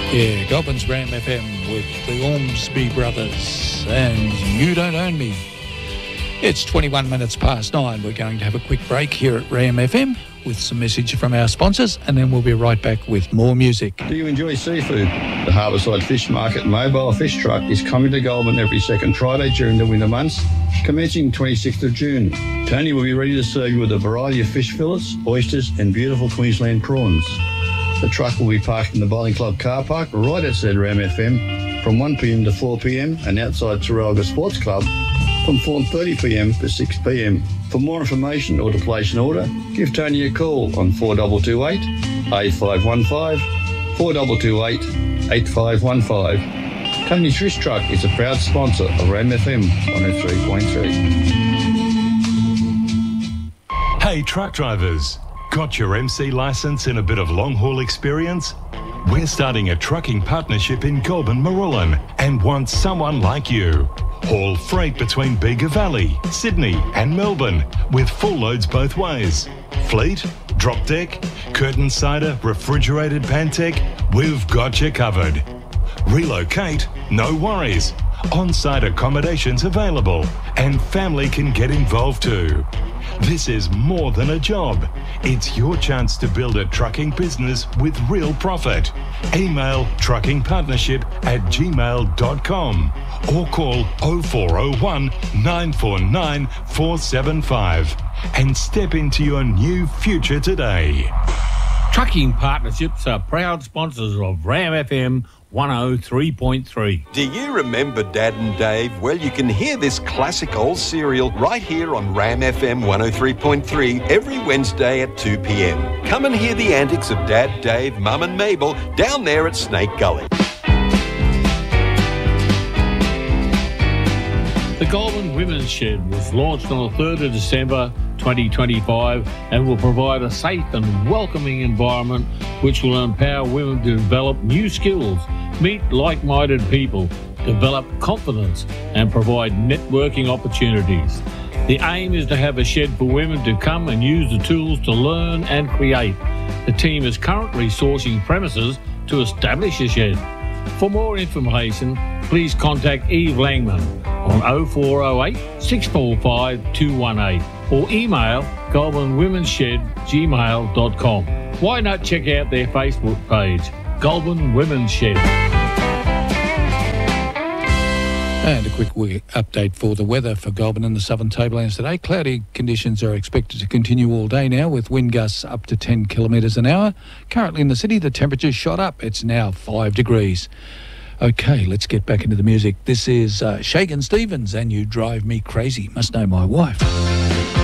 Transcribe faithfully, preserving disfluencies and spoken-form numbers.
Yeah, Goblins Ram F M with the Ormsby Brothers and You Don't Own Me. It's twenty-one minutes past nine. We're going to have a quick break here at Ram F M with some message from our sponsors, and then we'll be right back with more music. Do you enjoy seafood? The Harbourside Fish Market mobile fish truck is coming to Goulburn every second Friday during the winter months, commencing twenty-sixth of June. Tony will be ready to serve you with a variety of fish fillets, oysters and beautiful Queensland prawns. The truck will be parked in the Bowling Club car park right outside Ram F M from one p m to four p m and outside Terralga Sports Club from four thirty p m to six p m. For more information or to place an order, give Tony a call on four two two eight, eight five one five, four two two eight, eight five one five. Tony's Fish Truck is a proud sponsor of Ram F M one oh three point three. Hey truck drivers, got your M C licence and a bit of long-haul experience? We're starting a trucking partnership in Goulburn, Marulan, and want someone like you. Haul freight between Bega Valley, Sydney and Melbourne with full loads both ways. Fleet, drop deck, curtain cider, refrigerated Pantech, we've got you covered. Relocate, no worries. On-site accommodations available and family can get involved too. This is more than a job. It's your chance to build a trucking business with real profit. Email truckingpartnership at gmail dot com or call oh four oh one, nine four nine, four seven five and step into your new future today. Trucking Partnerships are proud sponsors of Ram F M one oh three point three. Do you remember Dad and Dave? Well, you can hear this classic old serial right here on Ram F M one oh three point three every Wednesday at two p m. Come and hear the antics of Dad, Dave, Mum and Mabel down there at Snake Gully. The Goulburn Women's Shed was launched on the third of December twenty twenty-five and will provide a safe and welcoming environment which will empower women to develop new skills, meet like-minded people, develop confidence and provide networking opportunities. The aim is to have a shed for women to come and use the tools to learn and create. The team is currently sourcing premises to establish a shed. For more information, please contact Eve Langman on oh four oh eight, six four five, two one eight or email goulburn women's shed gmail dot com. Why not check out their Facebook page, Goulburn Women's Shed. And a quick w- update for the weather for Goulburn and the Southern Tablelands today. Cloudy conditions are expected to continue all day now with wind gusts up to ten kilometres an hour. Currently in the city, the temperature's shot up. It's now five degrees. Okay, let's get back into the music. This is uh, Shakin' Stevens and You Drive Me Crazy. Must Know My Wife.